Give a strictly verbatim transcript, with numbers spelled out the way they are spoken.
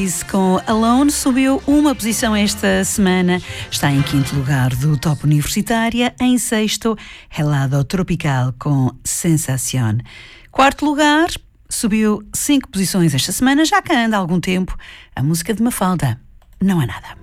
Com Alone subiu uma posição esta semana, está em quinto lugar do Top Universitária, em sexto Helado Tropical com Sensación. Quarto lugar, subiu cinco posições esta semana, já que anda há algum tempo, a música de Mafalda, Não Há Nada.